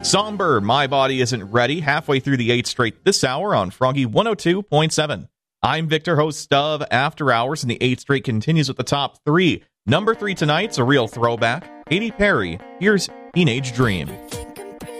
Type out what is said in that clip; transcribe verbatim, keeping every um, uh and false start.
Somber, My Body Isn't Ready, halfway through the eighth straight this hour on Froggy one oh two point seven. I'm Victor, host of After Hours, and the eighth straight continues with the top three. Number three tonight's a real throwback. Katy Perry, here's Teenage Dream.